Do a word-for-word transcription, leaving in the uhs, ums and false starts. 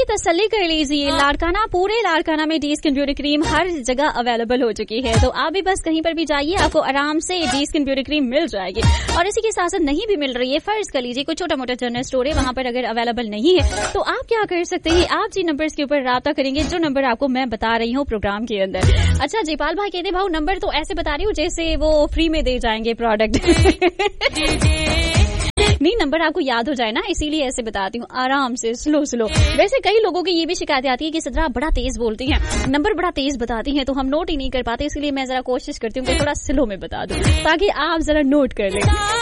की तसल्ली कर लीजिए, लाड़काना पूरे लाड़काना में डी स्किन ब्यूटी क्रीम हर जगह अवेलेबल हो चुकी है, तो आप भी बस कहीं पर भी जाइए, आपको आराम से डी स्किन ब्यूटी क्रीम मिल जाएगी। और इसी के साथ साथ नहीं भी मिल रही है, फर्ज कर लीजिए कोई छोटा मोटा जनरल स्टोर है, वहां पर अगर अवेलेबल नहीं है तो आप क्या कर सकते हैं, आप जी नंबर्स के ऊपर राब्ता करेंगे, जो नंबर आपको मैं बता रही हूँ प्रोग्राम के अंदर। अच्छा जयपाल भाई कहते भाव नंबर तो ऐसे बता रही हूँ जैसे वो फ्री में दे जाएंगे प्रोडक्ट। नहीं, नंबर आपको याद हो जाए ना, इसीलिए ऐसे बताती हूँ, आराम से स्लो स्लो। वैसे कई लोगों की ये भी शिकायत आती है कि सदरा बड़ा तेज बोलती हैं, नंबर बड़ा तेज बताती हैं, तो हम नोट ही नहीं कर पाते, इसलिए मैं जरा कोशिश करती हूँ कि थोड़ा स्लो में बता दूं ताकि आप जरा नोट कर लें।